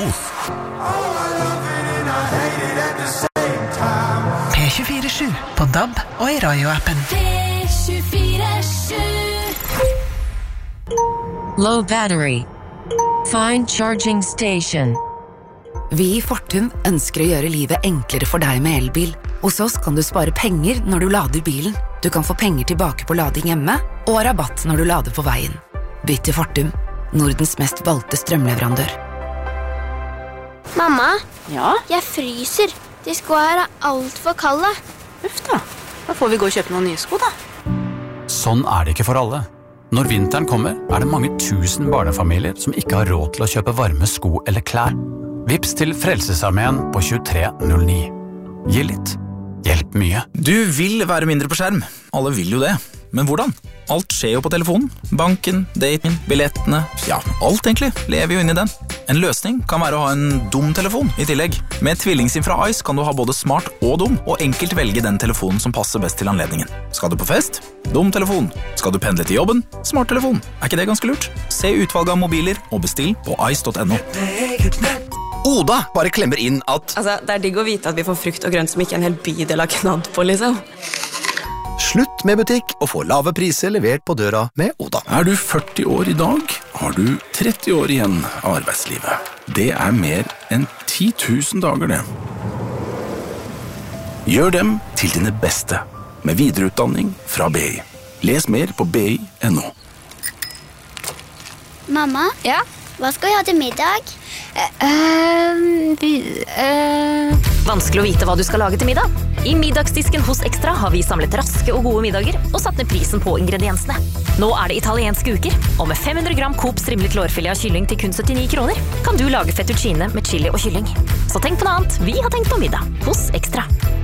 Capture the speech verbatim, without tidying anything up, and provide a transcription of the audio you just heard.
Bluetooth. P tjuefire sju på D A B og i radioappen. P tjuefire sju. Low battery. Find charging station. Vi i Fortum ønsker å gjøre livet enklere for deg med elbil. Hos oss kan du spare penger når du lader bilen. Du kan få penger tilbake på lading hjemme, og rabatt når du lader på veien. Bytt til Fortum, Nordens mest valgte strømleverandør. Mamma, Ja, jeg fryser. De skoene her er alt for kalde. uff da. Da får vi gå og kjøpe noen nye sko da. Sånn er det ikke for alle. Når vinteren kommer, er det mange tusen barnefamilier som ikke har råd til å kjøpe varme sko eller klær. Vips til Frelsesarmeen på tjuetre null ni. Gi litt. Hjelp mye. Du vil være mindre på skjerm. Alle vil jo det. Men hvordan? Alt skjer jo på telefonen. Banken, dating, billettene. Ja, alt egentlig lever jo inn i den. En løsning kan være å ha en dum telefon i tillegg. Med tvillingsim fra Ice kan du ha både smart og dum, og enkelt velge den telefonen som passer best til anledningen. Skal du på fest? Dum telefon. Skal du pendle til jobben? Smart telefon. Er ikke det ganske lurt? Se utvalget av mobiler og bestill på ice punktum no. Oda bare klemmer inn at Altså, det er digg å vite at vi får frukt og grønt som ikke en hel bydel har knadd på, liksom. slutt med butikk og få lave priser levert på døra med Oda. Er du førti år i dag, har du tretti år igjen av arbeidslivet. Det er mer enn ti tusen dager, det. Gjør dem til dine beste, med videreutdanning fra B I. Les mer på b i punktum no. Mamma? Ja? Hva skal vi ha til middag? Uh, uh... Vanskelig å vite hva du skal lage til middag. I middagsdisken hos Extra har vi samlet raske og gode middager og satt ned prisen på ingrediensene. Nå er det italienske uker, og med fem hundre gram Coop strimlet lårfilet av kylling til kun syttini kroner, kan du lage fettuccine med chili og kylling. Så tenk på noe annet, vi har tenkt på middag hos Extra.